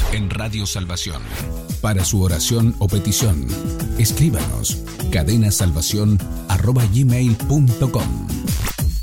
en Radio Salvación. Para su oración o petición, escríbanos cadenasalvacion@gmail.com.